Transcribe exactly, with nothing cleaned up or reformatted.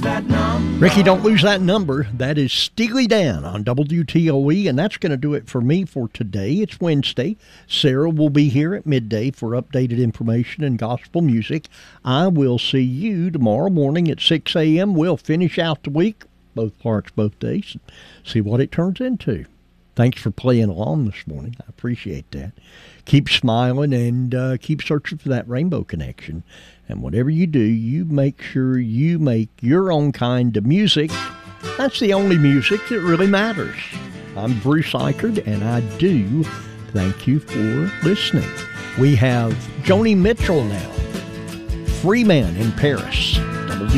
Ricky, don't lose that number. That is Steely Dan on W T O E, and that's going to do it for me for today. It's Wednesday. Sarah will be here at midday for updated information and gospel music. I will see you tomorrow morning at six a.m. We'll finish out the week, both parts, both days, and see what it turns into. Thanks for playing along this morning. I appreciate that. Keep smiling and uh, keep searching for that rainbow connection. And whatever you do, you make sure you make your own kind of music. That's the only music that really matters. I'm Bruce Eichert, and I do thank you for listening. We have Joni Mitchell now. Free Man in Paris.